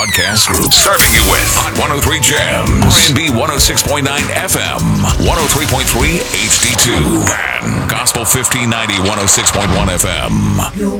Podcast group serving you with Hot 103 Jams, R&B 106.9 FM, 103.3 HD2, and Gospel 1590 106.1 FM.